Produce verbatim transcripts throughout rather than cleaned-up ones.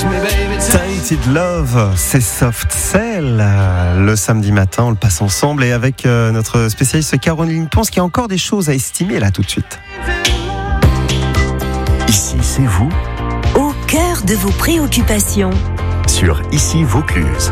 Tainted Love, c'est Soft Cell. Le samedi matin, on le passe ensemble et avec euh, notre spécialiste Caroline Ponce qui a encore des choses à estimer là tout de suite. Ici, c'est vous, au cœur de vos préoccupations. Sur Ici Vaucluse.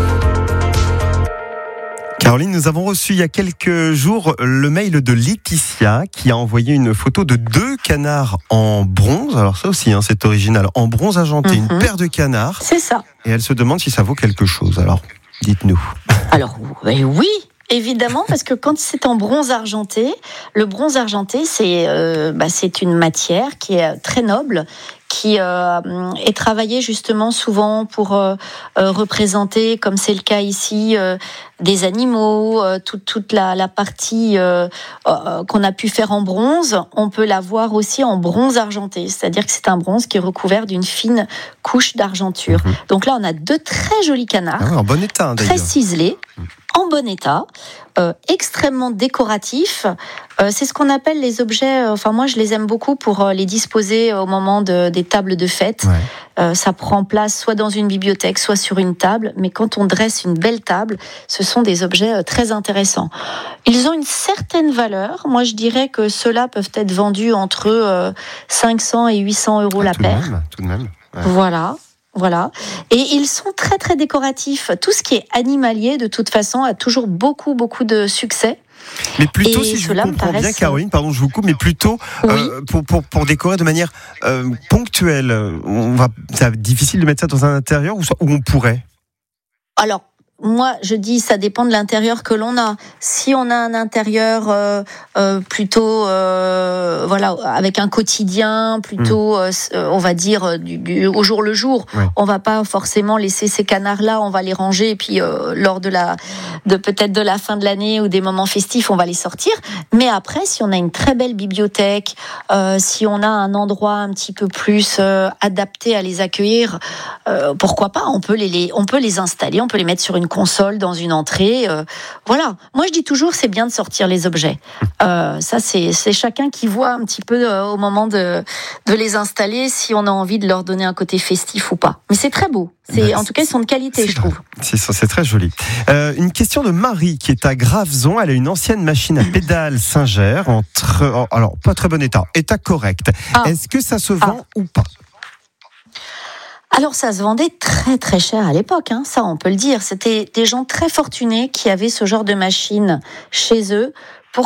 Caroline, nous avons reçu il y a quelques jours le mail de Laetitia qui a envoyé une photo de deux canards en bronze. Alors ça aussi, hein, c'est original. En bronze argenté, mm-hmm. Une paire de canards. C'est ça. Et elle se demande si ça vaut quelque chose. Alors, dites-nous. Alors, oui, évidemment, parce que quand c'est en bronze argenté, le bronze argenté, c'est, euh, bah, c'est une matière qui est très noble, qui euh, est travaillée justement souvent pour euh, euh, représenter, comme c'est le cas ici, euh, des animaux, euh, toute, toute la, la partie euh, euh, qu'on a pu faire en bronze, on peut la voir aussi en bronze argenté, c'est-à-dire que c'est un bronze qui est recouvert d'une fine couche d'argenture. Mmh. Donc là, on a deux très jolis canards, ah ouais, en bon état, d'ailleurs. Très ciselés, mmh. en bon état, euh, extrêmement décoratifs. Euh, c'est ce qu'on appelle les objets, euh, enfin moi je les aime beaucoup pour euh, les disposer au moment de, des tables de fête. Ouais. Euh, ça prend place soit dans une bibliothèque, soit sur une table, mais quand on dresse une belle table, ce sont des objets euh, très intéressants. Ils ont une certaine valeur. Moi je dirais que ceux-là peuvent être vendus entre euh, cinq cents et huit cents euros ah, la tout paire. De même, tout de même. Ouais. Voilà. Voilà. Et ils sont très, très décoratifs. Tout ce qui est animalier, de toute façon, a toujours beaucoup, beaucoup de succès. Mais plutôt, et si je vous comprends paraissent... bien, Caroline, pardon, je vous coupe, mais plutôt oui. euh, pour, pour, pour décorer de manière euh, ponctuelle. On va, c'est difficile de mettre ça dans un intérieur ou, ou on pourrait ? Alors, moi, je dis, ça dépend de l'intérieur que l'on a. Si on a un intérieur euh, euh, plutôt, euh, voilà, avec un quotidien, plutôt, mmh. euh, on va dire, du, du, au jour le jour, ouais. On va pas forcément laisser ces canards-là, on va les ranger, et puis euh, lors de la, de peut-être de la fin de l'année ou des moments festifs, on va les sortir. Mais après, si on a une très belle bibliothèque, euh, si on a un endroit un petit peu plus euh, adapté à les accueillir, euh, pourquoi pas ? On peut les, les, on peut les installer, on peut les mettre sur une console dans une entrée, euh, voilà. Moi je dis toujours c'est bien de sortir les objets. Euh, ça c'est, c'est chacun qui voit un petit peu euh, au moment de, de les installer si on a envie de leur donner un côté festif ou pas. Mais c'est très beau. C'est, ben, en tout cas ils sont de qualité je trouve. C'est, c'est très joli. Euh, une question de Marie qui est à Graveson. Elle a une ancienne machine à pédales Singer en tre... alors pas très bon état, état correct. Ah. Est-ce que ça se vend ah. ou pas ? Alors ça se vendait très très cher à l'époque, hein, ça on peut le dire. C'était des gens très fortunés qui avaient ce genre de machine chez eux. Pourquoi ?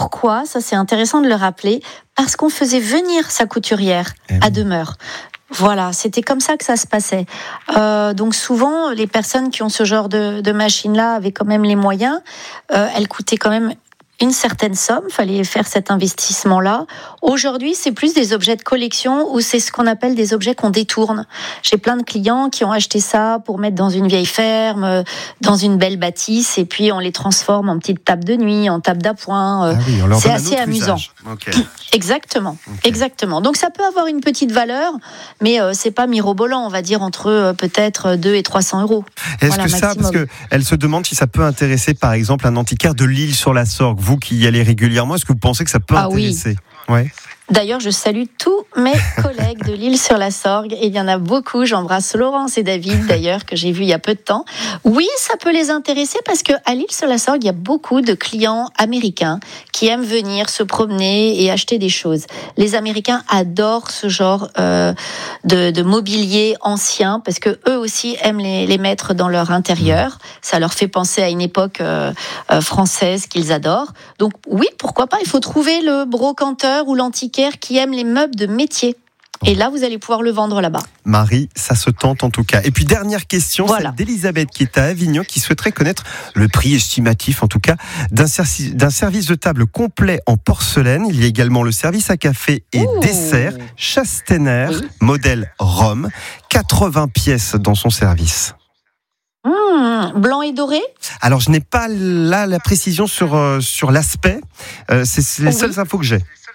Ça c'est intéressant de le rappeler. Parce qu'on faisait venir sa couturière mmh. à demeure. Voilà, c'était comme ça que ça se passait. Euh, donc souvent, les personnes qui ont ce genre de, de machine-là avaient quand même les moyens. Euh, elles coûtaient quand même une certaine somme, il fallait faire cet investissement-là. Aujourd'hui, c'est plus des objets de collection ou c'est ce qu'on appelle des objets qu'on détourne. J'ai plein de clients qui ont acheté ça pour mettre dans une vieille ferme, dans une belle bâtisse, et puis on les transforme en petites tables de nuit, en tables d'appoint. Ah oui, on leur c'est donne assez un autre amusant. Okay. Exactement, okay. exactement. Donc ça peut avoir une petite valeur, mais euh, c'est pas mirobolant, on va dire entre euh, peut-être deux et trois cents euros. Est-ce voilà, que maximum. ça, parce que elle se demande si ça peut intéresser, par exemple, un antiquaire de l'Île-sur-la-Sorgue. Vous qui y allez régulièrement, est-ce que vous pensez que ça peut ah intéresser ? Oui. Ouais. D'ailleurs, je salue tous mes collègues de l'Île-sur-la-Sorgue, et il y en a beaucoup. J'embrasse Laurence et David, d'ailleurs, que j'ai vu il y a peu de temps. Oui, ça peut les intéresser parce qu'à l'Île-sur-la-Sorgue, il y a beaucoup de clients américains qui aiment venir se promener et acheter des choses. Les Américains adorent ce genre euh, de, de mobilier ancien parce que eux aussi aiment les, les mettre dans leur intérieur. Ça leur fait penser à une époque euh, euh, française qu'ils adorent. Donc oui, pourquoi pas ? Il faut trouver le brocanteur ou l'antiquaire qui aime les meubles de métier. Et là, vous allez pouvoir le vendre là-bas. Marie, ça se tente en tout cas. Et puis, dernière question, voilà. Celle d'Elisabeth qui est à Avignon, qui souhaiterait connaître le prix estimatif, en tout cas, d'un, serci- d'un service de table complet en porcelaine. Il y a également le service à café et Ouh. dessert Chastener, oui. modèle Rome, quatre-vingts pièces dans son service. Mmh, blanc et doré ? Alors, je n'ai pas là la précision sur, euh, sur l'aspect. Euh, c'est, c'est les oh, seules oui. infos que j'ai.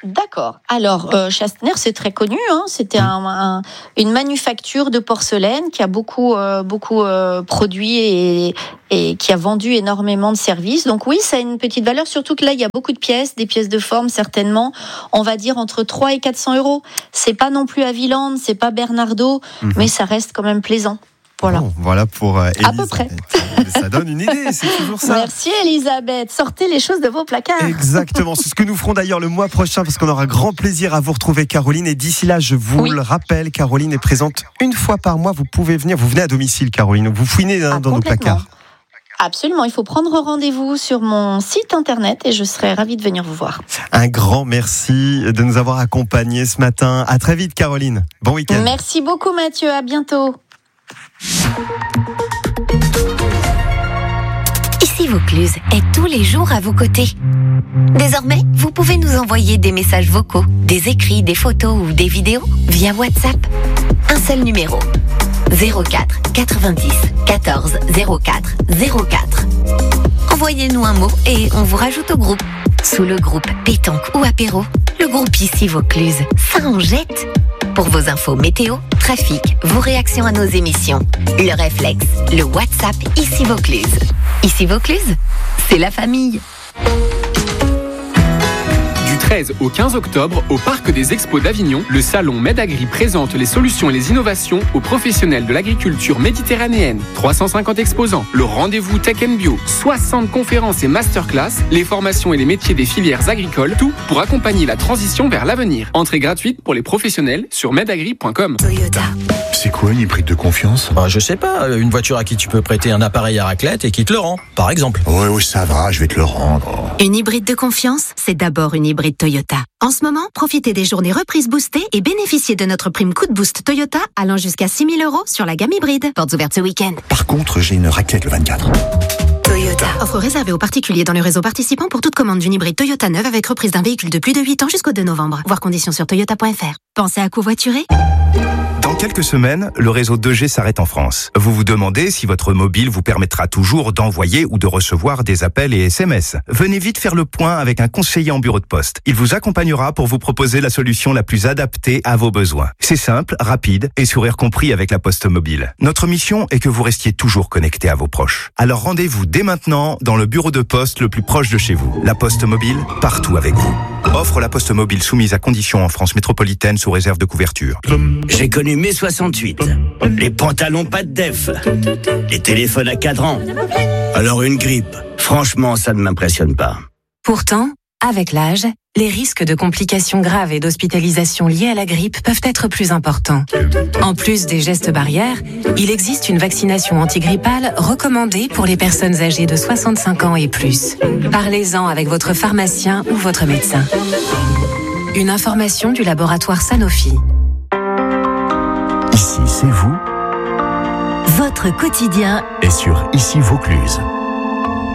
D'accord. Alors, euh, Chastner, c'est très connu. Hein. C'était un, un, une manufacture de porcelaine qui a beaucoup, euh, beaucoup euh, produit et, et qui a vendu énormément de services. Donc oui, ça a une petite valeur, surtout que là, il y a beaucoup de pièces, des pièces de forme, certainement, on va dire entre trois et quatre cents euros. C'est pas non plus Haviland, c'est pas Bernardo, mmh. mais ça reste quand même plaisant. Voilà. Bon, voilà pour euh, à peu près. Ça donne une idée, c'est toujours ça. Merci Elisabeth, sortez les choses de vos placards. Exactement, c'est ce que nous ferons d'ailleurs le mois prochain parce qu'on aura grand plaisir à vous retrouver Caroline. Et d'ici là, je vous oui. le rappelle, Caroline est présente une fois par mois. Vous pouvez venir, vous venez à domicile Caroline, vous fouinez hein, ah, dans nos placards. Absolument, il faut prendre rendez-vous sur mon site internet et je serai ravie de venir vous voir. Un grand merci de nous avoir accompagnés ce matin. À très vite Caroline, bon week-end. Merci beaucoup Mathieu, à bientôt. Ici Vaucluse est tous les jours à vos côtés. Désormais, vous pouvez nous envoyer des messages vocaux, des écrits, des photos ou des vidéos via WhatsApp. Un seul numéro. zéro quatre quatre-vingt-dix quatorze zéro quatre zéro quatre. Envoyez-nous un mot et on vous rajoute au groupe. Sous le groupe Pétanque ou Apéro, le groupe Ici Vaucluse, ça en jette. Pour vos infos météo, trafic, vos réactions à nos émissions, le réflexe, le WhatsApp Ici Vaucluse. Ici Vaucluse, c'est la famille. Du treize au quinze octobre, au Parc des Expos d'Avignon, le salon Medagri présente les solutions et les innovations aux professionnels de l'agriculture méditerranéenne. trois cent cinquante exposants, le rendez-vous Tech and Bio, soixante conférences et masterclass, les formations et les métiers des filières agricoles, tout pour accompagner la transition vers l'avenir. Entrée gratuite pour les professionnels sur medagri point com. Toyota. C'est quoi une hybride de confiance ? Bah, je sais pas, une voiture à qui tu peux prêter un appareil à raclette et qui te le rend, par exemple. Ouais, ouais, ça va, je vais te le rendre. Une hybride de confiance, c'est d'abord une hybride Toyota. En ce moment, profitez des journées reprises boostées et bénéficiez de notre prime coup de boost Toyota allant jusqu'à six mille euros sur la gamme hybride. Portes ouvertes ce week-end. Par contre, j'ai une raclette le vingt-quatre. Toyota. Offre réservée aux particuliers dans le réseau participant pour toute commande d'une hybride Toyota neuve avec reprise d'un véhicule de plus de huit ans jusqu'au deux novembre. Voir conditions sur toyota point f r. Pensez à covoiturer ? Dans quelques semaines, le réseau deux G s'arrête en France. Vous vous demandez si votre mobile vous permettra toujours d'envoyer ou de recevoir des appels et S M S. Venez vite faire le point avec un conseiller en bureau de poste. Il vous accompagnera pour vous proposer la solution la plus adaptée à vos besoins. C'est simple, rapide et sourire compris avec la Poste Mobile. Notre mission est que vous restiez toujours connecté à vos proches. Alors rendez-vous dès maintenant dans le bureau de poste le plus proche de chez vous. La Poste Mobile, partout avec vous. Offre la Poste Mobile soumise à conditions en France métropolitaine sous réserve de couverture. J'ai connu mai soixante-huit, les pantalons pas de def, les téléphones à cadran. Alors une grippe, franchement, ça ne m'impressionne pas. Pourtant, avec l'âge, les risques de complications graves et d'hospitalisation liées à la grippe peuvent être plus importants. En plus des gestes barrières, il existe une vaccination antigrippale recommandée pour les personnes âgées de soixante-cinq ans et plus. Parlez-en avec votre pharmacien ou votre médecin. Une information du laboratoire Sanofi. Ici, c'est vous. Votre quotidien est sur Ici Vaucluse.